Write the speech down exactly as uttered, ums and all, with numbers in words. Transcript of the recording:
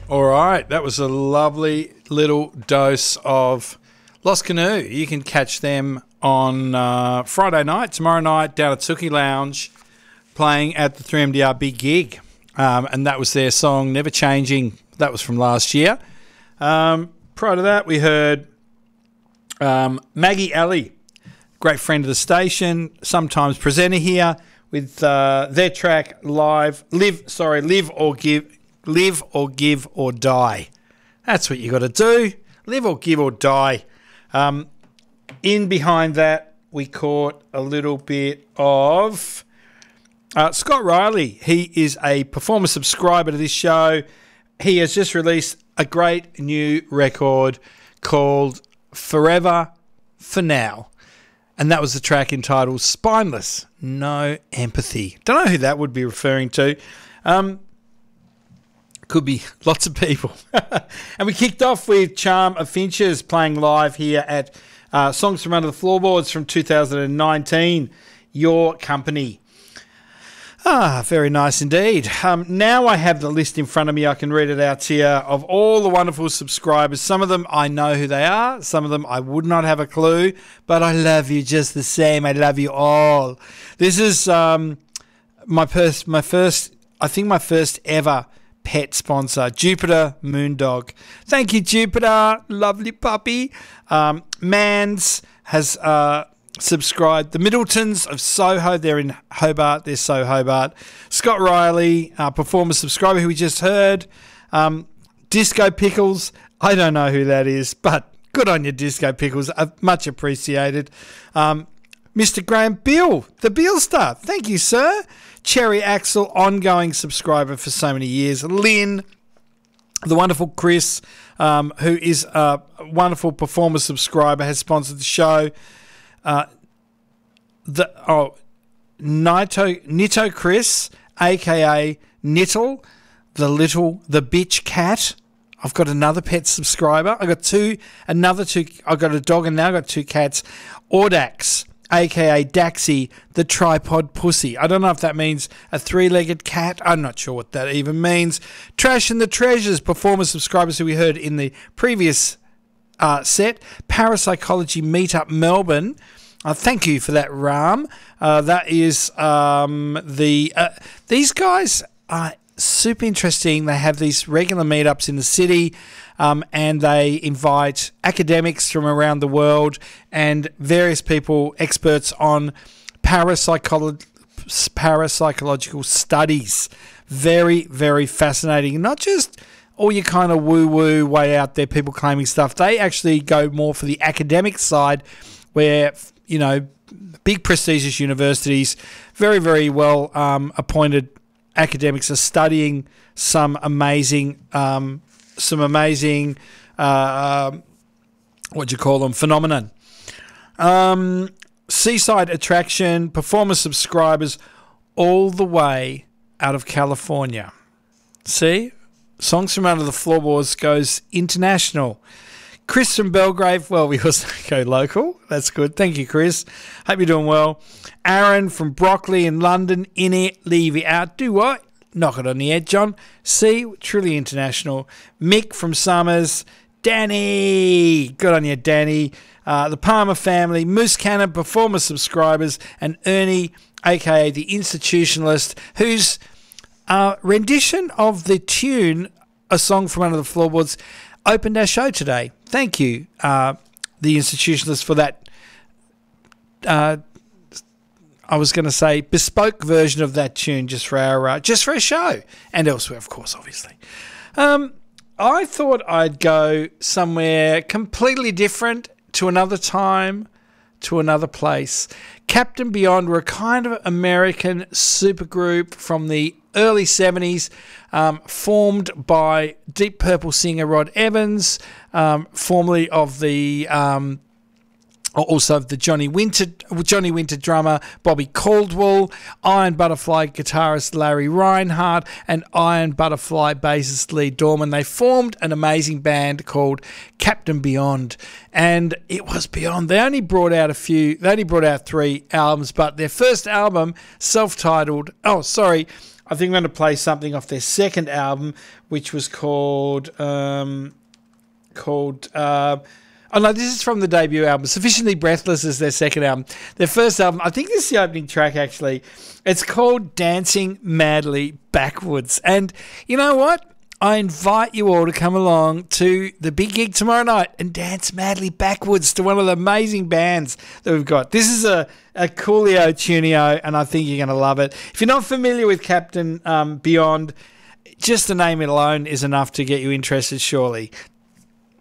All right, that was a lovely little dose of Lost Canoe. You can catch them on uh, Friday night, tomorrow night, down at Tookie Lounge, playing at the three M D R Big Gig. Um, and that was their song, Never Changing. That was from last year. Um, prior to that, we heard um, Maggie Alley, great friend of the station, sometimes presenter here, with uh, their track Live, Live, sorry, Live or Give, Live or Give or Die. That's what you got to do. Live or give or die. Um, in behind that, we caught a little bit of uh, Scott Riley. He is a performer subscriber to this show. He has just released a great new record called Forever for Now. And that was the track entitled Spineless, No Empathy. Don't know who that would be referring to. Um, could be lots of people. And we kicked off with Charm of Finches playing live here at uh, Songs from Under the Floorboards from two thousand nineteen. Your Company. Ah, very nice indeed. Um, now I have the list in front of me. I can read it out here of all the wonderful subscribers. Some of them I know who they are. Some of them I would not have a clue. But I love you just the same. I love you all. This is um, my, pers- my first, I think my first ever pet sponsor, Jupiter Moondog. Thank you, Jupiter. Lovely puppy. Um, Mans has... Uh, subscribed. The Middletons of Soho, they're in Hobart, they're so Hobart. Scott Riley, uh, performer subscriber who we just heard. Um, Disco Pickles, I don't know who that is, but good on you, Disco Pickles, uh, much appreciated. Um, Mister Graham Bill, the Bill Star, thank you, sir. Cherry Axel, ongoing subscriber for so many years. Lynn, the wonderful Chris, um, who is a wonderful performer subscriber, has sponsored the show. Uh, the oh, Nito Nito Chris, aka Nittle, the little the bitch cat. I've got another pet subscriber. I got two, another two. I got a dog and now I got two cats. Audax, aka Daxy, the tripod pussy. I don't know if that means a three-legged cat. I'm not sure what that even means. Trash and the Treasures, performer subscribers who we heard in the previous uh, set. Parapsychology Meetup Melbourne. Uh, thank you for that, Ram. Uh, that is um, the... Uh, these guys are super interesting. They have these regular meetups in the city um, and they invite academics from around the world and various people, experts on parapsycholo- parapsychological studies. Very, very fascinating. Not just all your kind of woo-woo way out there, people claiming stuff. They actually go more for the academic side where... you know, big prestigious universities, very, very well um, appointed academics are studying some amazing, um, some amazing, uh, what do you call them, phenomenon. Um, Seaside Attraction, performer subscribers all the way out of California. See? Songs from Under the Floorboards goes international. Chris from Belgrave, well, we also go local. That's good. Thank you, Chris. Hope you're doing well. Aaron from Broccoli in London, in it, leave it out. Do what? Knock it on the head, John. See, truly international. Mick from Summers. Danny. Good on you, Danny. Uh, the Palmer family. Moose Cannon, performer subscribers. And Ernie, a k a the Institutionalist, whose uh, rendition of the tune, A Song from Under the Floorboards, opened our show today. Thank you, uh, the Institutionalists, for that, uh, I was going to say, bespoke version of that tune just for our uh, just for our show, and elsewhere, of course, obviously. Um, I thought I'd go somewhere completely different, to another time, to another place. Captain Beyond were a kind of American supergroup from the early seventies, um, formed by Deep Purple singer Rod Evans, um, formerly of the um, also of the Johnny Winter Johnny Winter drummer Bobby Caldwell, Iron Butterfly guitarist Larry Reinhardt, and Iron Butterfly bassist Lee Dorman. They formed an amazing band called Captain Beyond, and it was beyond. They only brought out a few. They only brought out three albums, but their first album, self-titled. Oh, sorry. I think I'm going to play something off their second album, which was called um, called. Uh, oh no, this is from the debut album. Sufficiently Breathless is their second album. Their first album, I think this is the opening track. Actually, it's called Dancing Madly Backwards. And you know what? I invite you all to come along to the big gig tomorrow night and dance madly backwards to one of the amazing bands that we've got. This is a, a coolio tunio, and I think you're going to love it. If you're not familiar with Captain um, Beyond, just the name alone is enough to get you interested, surely.